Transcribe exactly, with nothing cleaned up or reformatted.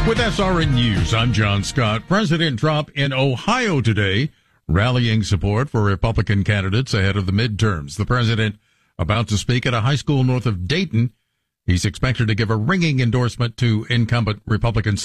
With S R N News, I'm John Scott. President Trump in Ohio today, rallying support for Republican candidates ahead of the midterms. The president about to speak at a high school north of Dayton. He's expected to give a ringing endorsement to incumbent Republican